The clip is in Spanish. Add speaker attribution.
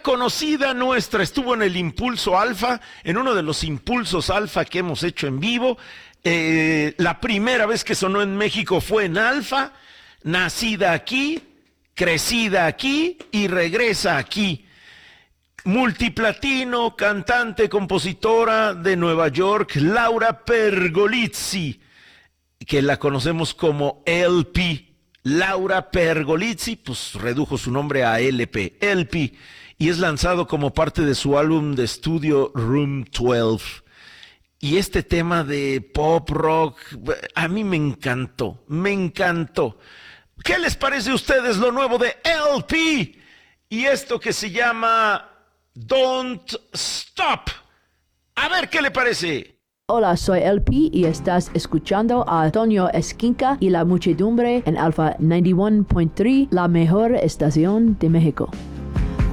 Speaker 1: conocida nuestra, estuvo en el Impulso Alfa, en uno de los Impulsos Alfa que hemos hecho en vivo. La primera vez que sonó en México fue en Alfa, nacida aquí, crecida aquí y regresa aquí. Multiplatino, cantante, compositora de Nueva York, Laura Pergolizzi, que la conocemos como LP. Laura Pergolizzi, pues redujo su nombre a LP, LP, y es lanzado como parte de su álbum de estudio Room 12. Y este tema de pop rock, a mí me encantó, me encantó. ¿Qué les parece a ustedes lo nuevo de LP? Y esto que se llama Don't Stop. A ver qué le parece.
Speaker 2: Hola, soy LP y estás escuchando a Antonio Esquinca y la muchedumbre en Alfa 91.3, la mejor estación de México.